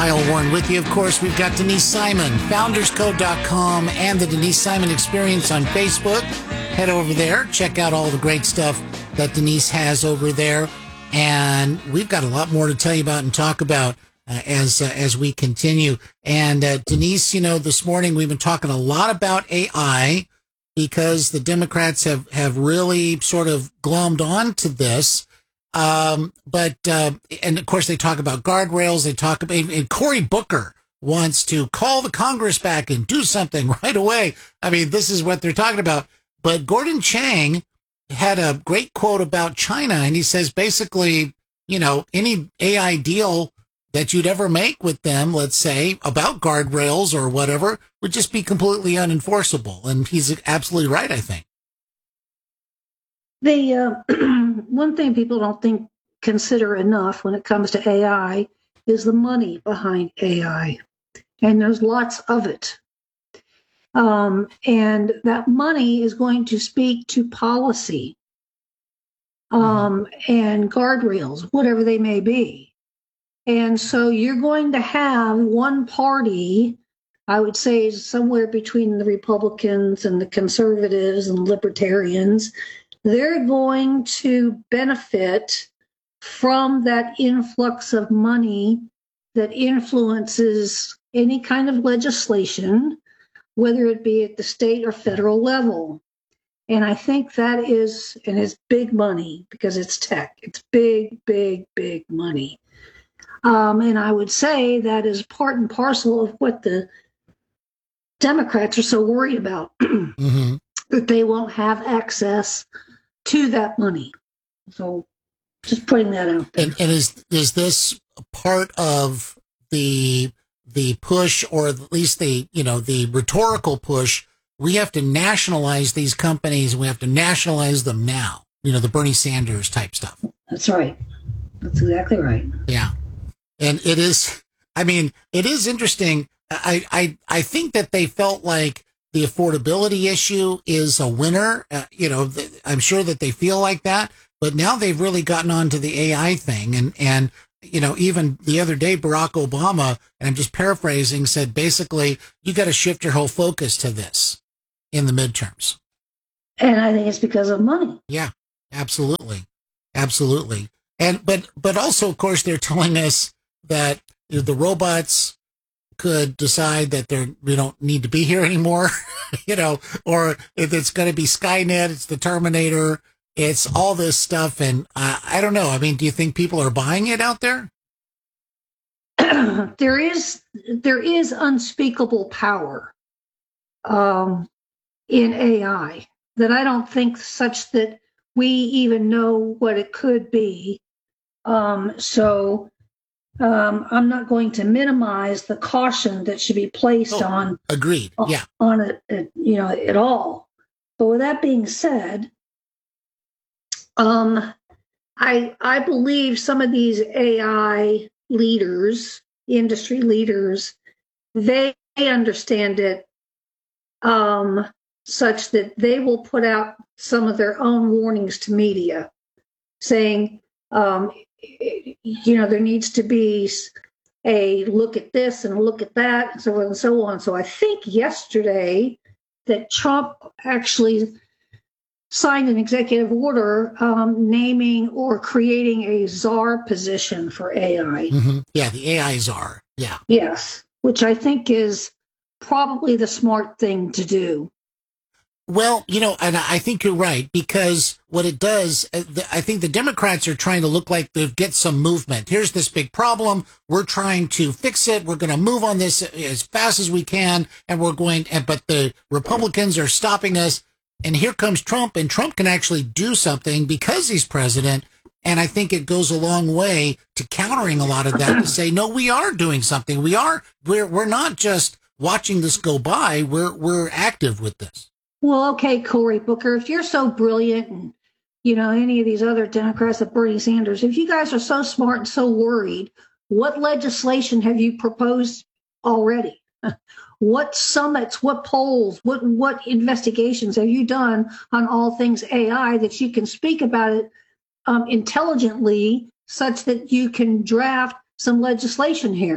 Kyle Warren with you. Of course, we've got Denise Simon, founderscode.com, and the Denise Simon Experience on Facebook. Head over there, check out all the great stuff that Denise has over there. And we've got a lot more to tell you about and talk about as we continue. And Denise, this morning we've been talking a lot about AI because the Democrats have really sort of glommed on to this. And of course they talk about guardrails. They talk about, and Cory Booker wants to call the Congress back and do something right away. I mean, this is what they're talking about. But Gordon Chang had a great quote about China, and he says basically, any AI deal that you'd ever make with them, let's say, about guardrails or whatever, would just be completely unenforceable. And he's absolutely right, I think. One thing people don't consider enough when it comes to AI is the money behind AI. And there's lots of it. And that money is going to speak to policy and guardrails, whatever they may be. And so you're going to have one party, I would say somewhere between the Republicans and the conservatives and libertarians, they're going to benefit from that influx of money that influences any kind of legislation, whether it be at the state or federal level. And I think that is, and it's big money because it's tech. It's big, big, big money. And I would say that is part and parcel of what the Democrats are so worried about, that they won't have access to that money. So just putting that out there. And is this part of the push, or at least the rhetorical push? We have to nationalize these companies. We have to nationalize them now. The Bernie Sanders type stuff. That's right. That's exactly right. Yeah. And it is interesting. I think that they felt like the affordability issue is a winner. I'm sure that they feel like that, but now they've really gotten onto the AI thing. And even the other day, Barack Obama, and I'm just paraphrasing, said basically, you got to shift your whole focus to this in the midterms. And I think it's because of money. Yeah, absolutely. Absolutely. And, but also, of course, they're telling us that the robots could decide that we don't need to be here anymore, or if it's going to be Skynet, it's the Terminator, it's all this stuff. And I don't know. I mean, do you think people are buying it out there? There is unspeakable power in AI that I don't think such that we even know what it could be. I'm not going to minimize the caution that should be placed on. Agreed. Yeah. On it, at all. But with that being said, I believe some of these AI leaders, industry leaders, they understand it such that they will put out some of their own warnings to media, saying, there needs to be a look at this and a look at that, and so on and so on. So I think yesterday that Trump actually signed an executive order naming or creating a czar position for AI. Yeah, the AI czar. Yeah. Yes, which I think is probably the smart thing to do. Well, and I think you're right, because what it does, I think the Democrats are trying to look like they get some movement. Here's this big problem. We're trying to fix it. We're going to move on this as fast as we can. And but the Republicans are stopping us. And here comes Trump, and Trump can actually do something because he's president. And I think it goes a long way to countering a lot of that, to say, no, we are doing something. We're not just watching this go by. We're active with this. Well, okay, Cory Booker, if you're so brilliant and, any of these other Democrats like Bernie Sanders, if you guys are so smart and so worried, what legislation have you proposed already? What summits, what polls, what investigations have you done on all things AI that you can speak about it intelligently such that you can draft some legislation here?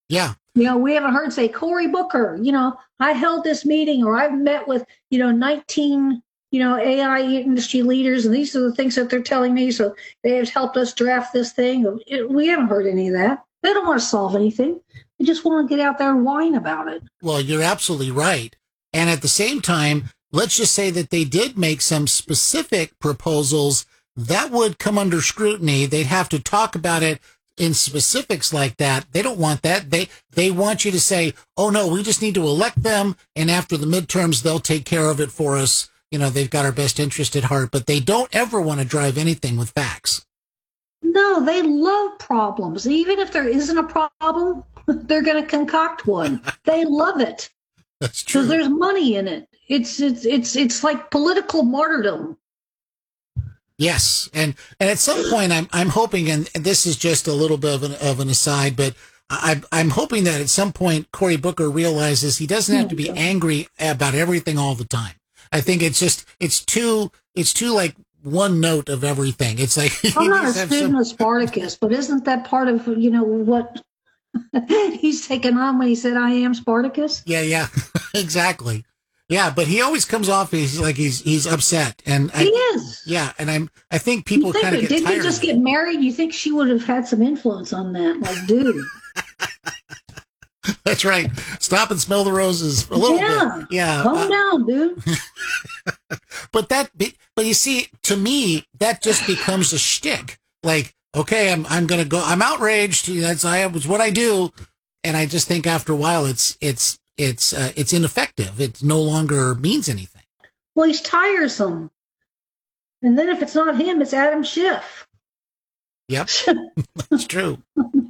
Yeah. We haven't heard say, Cory Booker, I held this meeting, or I've met with, 19, AI industry leaders, and these are the things that they're telling me. So they have helped us draft this thing. We haven't heard any of that. They don't want to solve anything. They just want to get out there and whine about it. Well, you're absolutely right. And at the same time, let's just say that they did make some specific proposals that would come under scrutiny. They'd have to talk about it in specifics like that. They don't want that. They want you to say, oh no, we just need to elect them, and after the midterms, they'll take care of it for us. They've got our best interest at heart, but they don't ever want to drive anything with facts. No, they love problems. Even if there isn't a problem, they're going to concoct one. They love it. That's true. Because there's money in it. It's like political martyrdom. Yes, and at some point, I'm hoping, and this is just a little bit of an aside, but I'm hoping that at some point Cory Booker realizes he doesn't have to be angry about everything all the time. I think it's too like one note of everything. It's like I'm not a student of Spartacus, but isn't that part of what he's taken on when he said, "I am Spartacus"? Yeah, exactly. Yeah, but he always comes off he's upset, and he is. Yeah, and I think people kind of get didn't tired. Didn't he just get married? You think she would have had some influence on that? Like, dude. That's right. Stop and smell the roses a little bit. Yeah, calm down, dude. But you see, to me, that just becomes a shtick. Like, okay, I'm gonna go. I'm outraged. That's what I do, and I just think after a while, it's ineffective. It no longer means anything. Well, he's tiresome. And then if it's not him, it's Adam Schiff. Yep, that's true.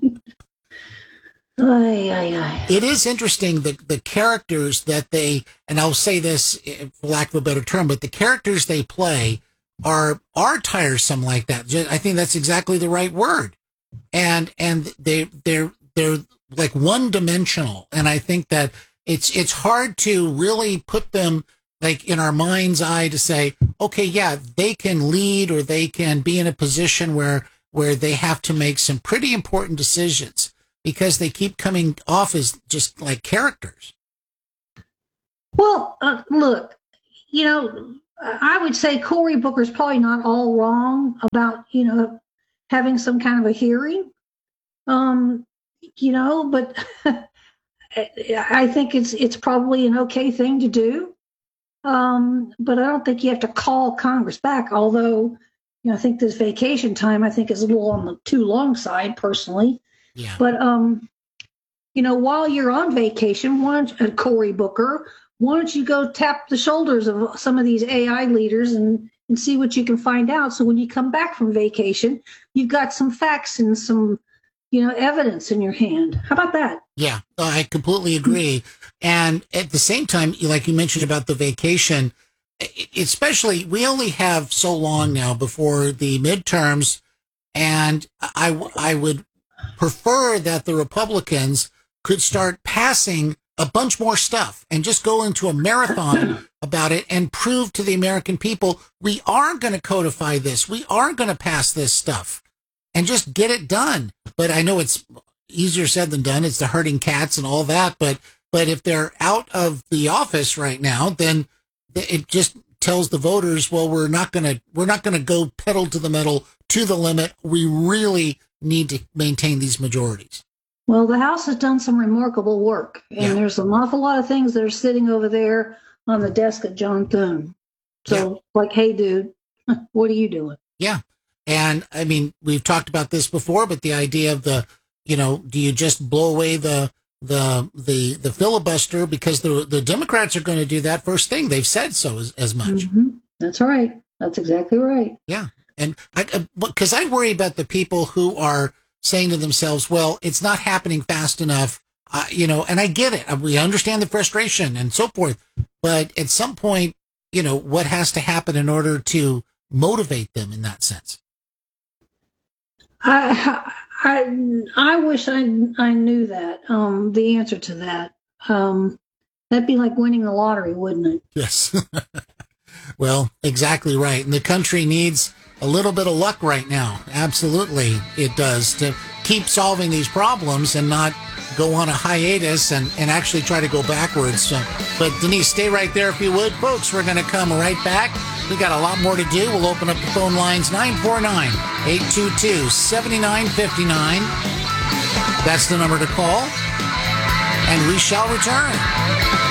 It is interesting, the characters that they, and I'll say this for lack of a better term, but the characters they play are tiresome like that. I think that's exactly the right word. And they're like one dimensional. And I think that it's hard to really put them like in our mind's eye to say, okay, yeah, they can lead, or they can be in a position where they have to make some pretty important decisions, because they keep coming off as just like characters. Well, look, I would say Cory Booker's probably not all wrong about, having some kind of a hearing, but I think it's probably an okay thing to do. But I don't think you have to call Congress back, although, I think this vacation time, I think is a little on the too long side personally. Yeah. But, while you're on vacation, Cory Booker, why don't you go tap the shoulders of some of these AI leaders and see what you can find out? So when you come back from vacation, you've got some facts and some, evidence in your hand. How about that? Yeah, I completely agree. And at the same time, like you mentioned about the vacation, especially, we only have so long now before the midterms, and I would prefer that the Republicans could start passing a bunch more stuff and just go into a marathon about it and prove to the American people, we are going to codify this. We are going to pass this stuff and just get it done. But I know it's easier said than done. It's the herding cats and all that. But if they're out of the office right now, then it just tells the voters, well, we're not going to go pedal to the metal to the limit. We really need to maintain these majorities. Well, the House has done some remarkable work, and there's an awful lot of things that are sitting over there on the desk of John Thune. So, like, hey, dude, what are you doing? Yeah. And I mean, we've talked about this before, but the idea of do you just blow away the filibuster, because the Democrats are going to do that first thing. They've said so as much. Mm-hmm. That's right. That's exactly right. Yeah. And because I worry about the people who are saying to themselves, well, it's not happening fast enough, and I get it. We understand the frustration and so forth. But at some point, what has to happen in order to motivate them in that sense? I wish I knew that, the answer to that. That'd be like winning the lottery, wouldn't it? Yes. Well, exactly right. And the country needs a little bit of luck right now. Absolutely, it does, to keep solving these problems and not go on a hiatus and actually try to go backwards. So, but Denise, stay right there if you would. Folks, we're going to come right back. We got a lot more to do. We'll open up the phone lines, 949-822-7959. That's the number to call, and we shall return.